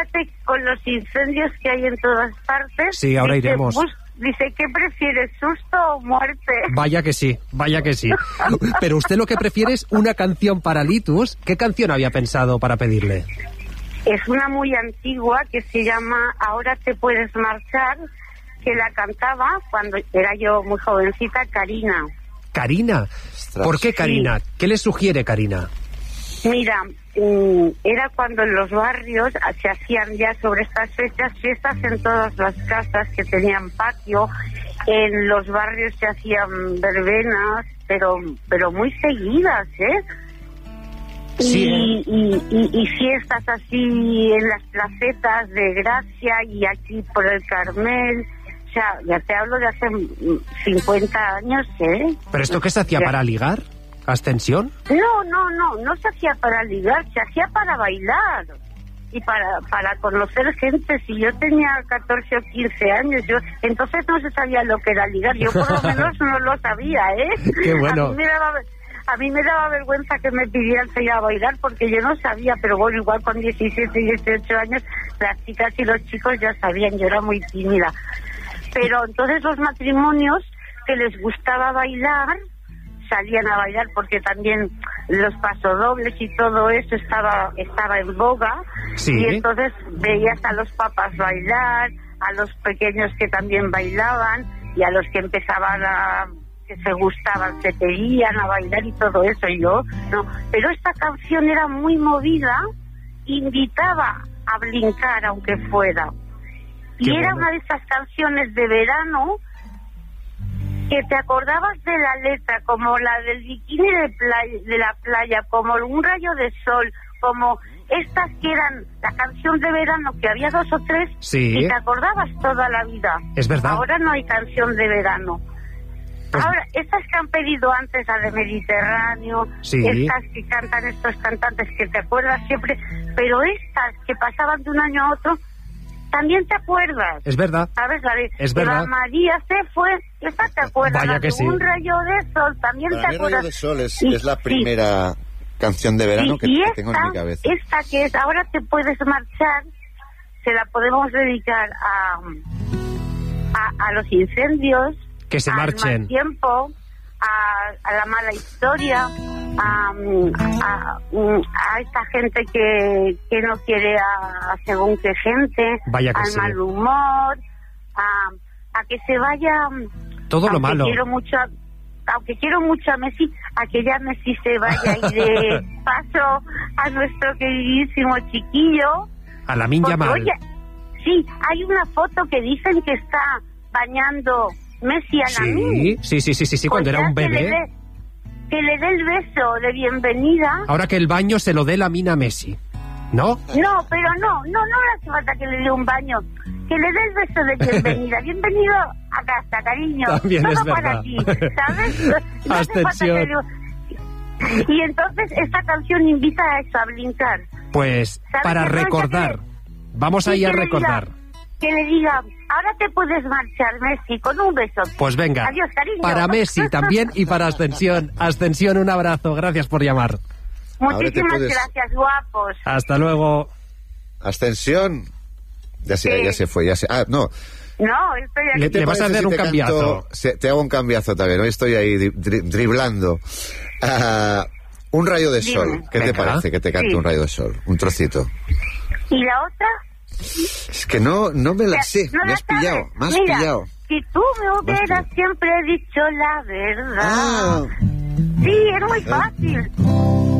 fíjate, con los incendios que hay en todas partes... Sí, ahora iremos. Dice, ¿qué prefieres, susto o muerte? Vaya que sí, vaya que sí. Pero usted lo que prefiere es una canción para Litus. ¿Qué canción había pensado para pedirle? Es una muy antigua que se llama Ahora te puedes marchar, que la cantaba cuando era yo muy jovencita, Karina. ¿Karina? ¿Por qué Karina? Sí. ¿Qué le sugiere Karina? Mira, era cuando en los barrios se hacían ya sobre estas fechas fiestas en todas las casas que tenían patio. En los barrios se hacían verbenas, pero muy seguidas, ¿eh? Sí. Y fiestas así en las placetas de Gracia y aquí por el Carmel. O sea, ya te hablo de hace 50 años, ¿eh? ¿Pero esto qué se hacía para ligar? ¿Ascensión? No se hacía para ligar, se hacía para bailar y para conocer gente. Si yo tenía 14 o 15 años, entonces no se sabía lo que era ligar, yo por lo menos no lo sabía, ¿eh? Qué bueno. A mí me daba vergüenza que me pidieran salir a bailar porque yo no sabía, pero bueno, igual con 17 y 18 años las chicas y los chicos ya sabían, yo era muy tímida. Pero entonces los matrimonios que les gustaba bailar salían a bailar porque también los pasodobles y todo eso estaba en boga. Sí. Y entonces veías a los papás bailar, a los pequeños que también bailaban y a los que empezaban que se gustaban, se pedían a bailar y todo eso. Y yo, no. Pero esta canción era muy movida, invitaba a brincar aunque fuera. Y era una de esas canciones de verano que te acordabas de la letra, como la del bikini de la playa, como un rayo de sol, como estas que eran la canción de verano, que había 2 o 3, sí, y te acordabas toda la vida. Es verdad. Ahora no hay canción de verano. Pues... Ahora, estas que han pedido antes, la de Mediterráneo, sí, estas que cantan estos cantantes que te acuerdas siempre, pero estas que pasaban de un año a otro, también te acuerdas. Es verdad. ¿Sabes? Es verdad. Eva María se fue, esa te acuerdas. Vaya que sí. Un rayo de sol, también te acuerdas. Rayo de sol es la primera canción de verano que tengo en mi cabeza. Esta que es Ahora te puedes marchar, se la podemos dedicar a los incendios, que se marchen, al mal tiempo, a la mala historia, a esta gente que no quiere a según qué gente, vaya que al sí, mal humor, a que se vaya todo lo malo. Aunque quiero mucho a Messi, a que ya Messi se vaya y de paso a nuestro queridísimo chiquillo. A Lamine Yamal. Oye, sí, hay una foto que dicen que está bañando Messi a Lamine. Sí, cuando era un bebé. Que le dé el beso de bienvenida. Ahora que el baño se lo dé Lamine a Messi, ¿no? No, pero no hace falta que le dé un baño. Que le dé el beso de bienvenida. Bienvenido a casa, cariño. También todo es verdad. Para ti, ¿sabes? No hace falta que y entonces esta canción invita a eso, a brincar. Pues para recordar. Vamos ahí a recordar. Que le diga, ahora te puedes marchar, Messi, con un beso. Pues venga. Adiós, cariño. Para Messi también y para Ascensión. Ascensión, un abrazo. Gracias por llamar. Muchísimas gracias, guapos. Hasta luego. Ascensión. Ya se fue, ya se... Ah, no. No, estoy aquí. Le vas a hacer un cambiazo. Te hago un cambiazo también. Hoy estoy ahí driblando. Un rayo de sol. ¿Qué te parece que te cante un rayo de sol? Un trocito. ¿Y la otra? Es que no me la sé. No me has pillado. Me has pillado. Si tú me hubieras siempre dicho la verdad. Sí, es muy fácil.